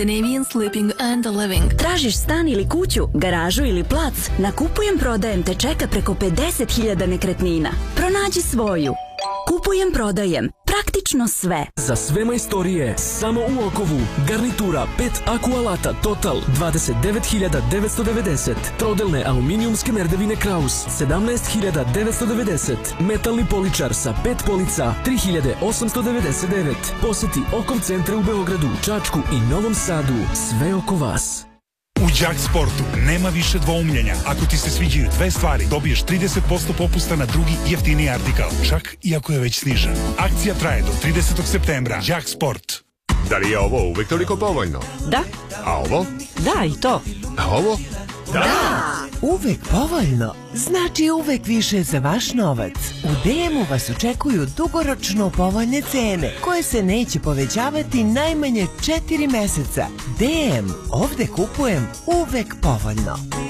Scandinavian Sleeping and Living. Tražiš stan ili kuću, garažu ili plac? Na Kupujem prodajem te čeka preko 50.000 nekretnina. Pronađi svoju. Kupujem prodajem. Praktično sve. Za sve majstorije, samo u Okovu. Garnitura 5 aku alata Total 29.990. Trodelne aluminijumske merdevine Kraus 17.990. Metalni poličar sa 5 polica 3.899. Poseti Okov centre u Beogradu, Čačku i Novom Sadu. Sve oko vas. U Đak Sportu nema više dvoumljenja. Ako ti se sviđaju dve stvari, dobiješ 30% popusta na drugi jeftiniji artikal, čak i ako je već snižen. Akcija traje do 30. septembra. Đak Sport. Da li je ovo uvek toliko povoljno? Da. A ovo? Da, i to. A ovo? Da! Uvek povoljno. Znači uvek više za vaš novac. U DM-u vas očekuju dugoročno povoljne cene koje se neće povećavati najmanje 4 meseca. DM, ovde kupujem uvek povoljno.